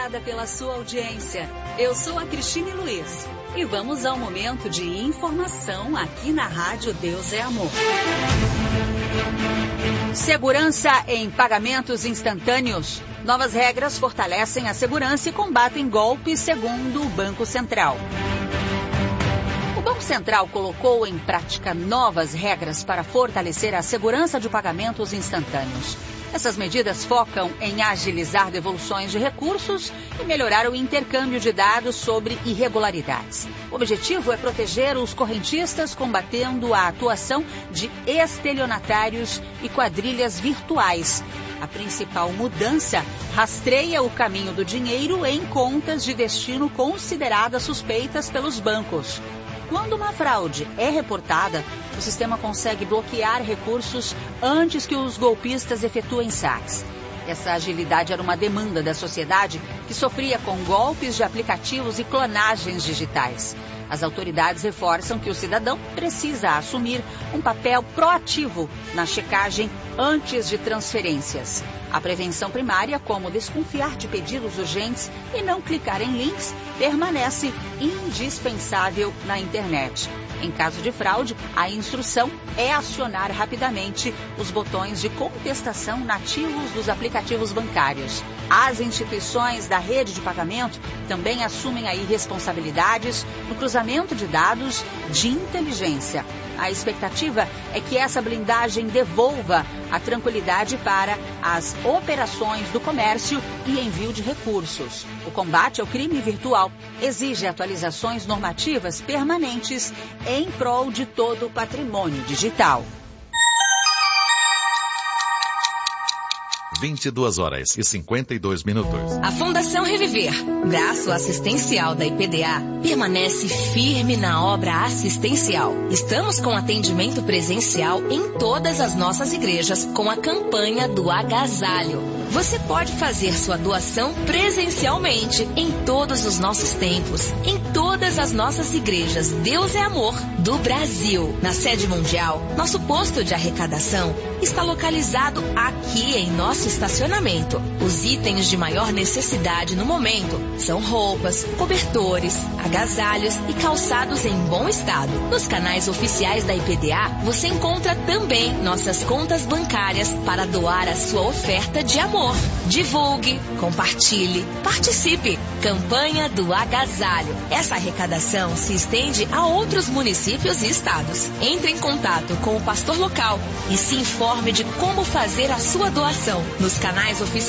Obrigada pela sua audiência. Eu sou a Cristine Luiz e vamos ao momento de informação aqui na Rádio Deus é Amor. Segurança em pagamentos instantâneos. Novas regras fortalecem a segurança e combatem golpes, segundo o Banco Central. O Banco Central colocou em prática novas regras para fortalecer a segurança de pagamentos instantâneos. Essas medidas focam em agilizar devoluções de recursos e melhorar o intercâmbio de dados sobre irregularidades. O objetivo é proteger os correntistas, combatendo a atuação de estelionatários e quadrilhas virtuais. A principal mudança rastreia o caminho do dinheiro em contas de destino consideradas suspeitas pelos bancos. Quando uma fraude é reportada, o sistema consegue bloquear recursos antes que os golpistas efetuem saques. Essa agilidade era uma demanda da sociedade que sofria com golpes de aplicativos e clonagens digitais. As autoridades reforçam que o cidadão precisa assumir um papel proativo na checagem antes de transferências. A prevenção primária, como desconfiar de pedidos urgentes e não clicar em links, permanece indispensável na internet. Em caso de fraude, a instrução é acionar rapidamente os botões de contestação nativos dos aplicativos bancários. As instituições da rede de pagamento também assumem aí responsabilidades no cruzamento de dados de inteligência. A expectativa é que essa blindagem devolva a tranquilidade para as operações do comércio e envio de recursos. O combate ao crime virtual exige atualizações normativas permanentes em prol de todo o patrimônio digital. 22h52. A Fundação Reviver, braço assistencial da IPDA, permanece firme na obra assistencial. Estamos com atendimento presencial em todas as nossas igrejas com a campanha do agasalho. Você pode fazer sua doação presencialmente em todos os nossos templos, em todas as nossas igrejas Deus é Amor do Brasil. Na sede mundial, nosso posto de arrecadação está localizado aqui em nosso estacionamento. Os itens de maior necessidade no momento são roupas, cobertores, agasalhos e calçados em bom estado. Nos canais oficiais da IPDA, você encontra também nossas contas bancárias para doar a sua oferta de amor. Divulgue, compartilhe, participe. Campanha do agasalho. Essa arrecadação se estende a outros municípios e estados. Entre em contato com o pastor local e se informe de como fazer a sua doação nos canais oficiais